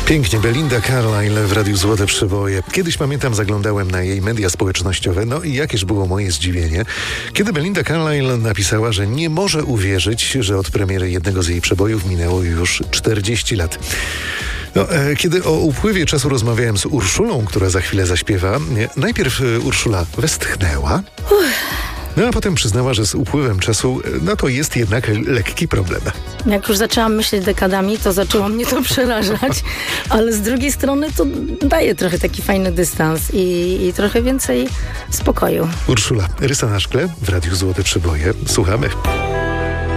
Pięknie, Belinda Carlisle w Radiu Złote Przeboje. Kiedyś, pamiętam, zaglądałem na jej media społecznościowe, no i jakież było moje zdziwienie, kiedy Belinda Carlisle napisała, że nie może uwierzyć, że od premiery jednego z jej przebojów minęło już 40 lat. No, kiedy o upływie czasu rozmawiałem z Urszulą, która za chwilę zaśpiewa, najpierw Urszula westchnęła, no a potem przyznała, że z upływem czasu, no to jest jednak lekki problem. Jak już zaczęłam myśleć dekadami, to zaczęło mnie to przerażać, ale z drugiej strony to daje trochę taki fajny dystans i trochę więcej spokoju. Urszula, Rysa na szkle w Radiu Złote Przeboje. Słuchamy.